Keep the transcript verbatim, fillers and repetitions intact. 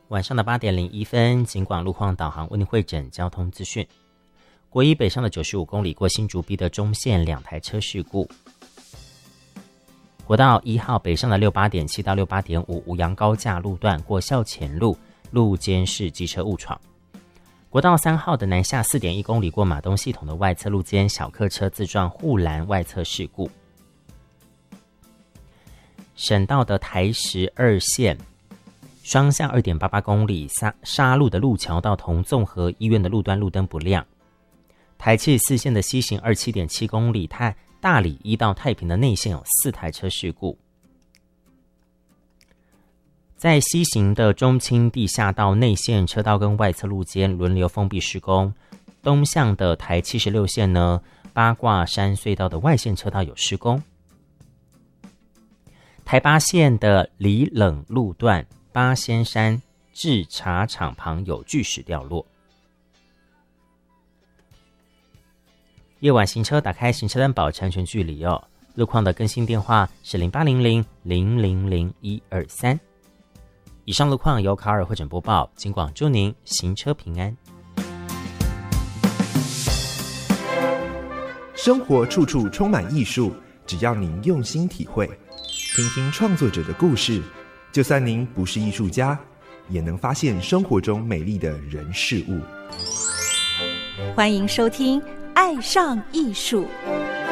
晚上的八点零一分，警广路况导航为您汇整交通资讯。国一北上的九十五公里过新竹逼的中线两台车事故。国道一号北上的六八点七到六八点五吴阳高架路段过校前路，路肩是机车误闯。国道三号的南下四点一公里过马东系统的外侧路肩小客车自撞护栏外侧事故。省道的台十二线双向 二点八八公里沙沙路的路桥到同综合医院的路段路灯不亮。台七十四线的西行 二十七点七公里太大里一到太平的内线有四台车事故。在西行的中清地下道内线车道跟外侧路肩轮流封闭施工。东向的台七十六线呢，八卦山隧道的外线车道有施工。台八线的里冷路段八仙山制茶厂旁有巨石掉落。夜晚行车打开行车灯保持安全距离哦。路况的更新电话是零八零零零零零一二三。以上路况由卡尔汇整播报，警广祝您行车平安。 生活处处充满艺术，只要您用心体会。听听创作者的故事，就算您不是艺术家，也能发现生活中美丽的人事物。 欢迎收听《爱上艺术》。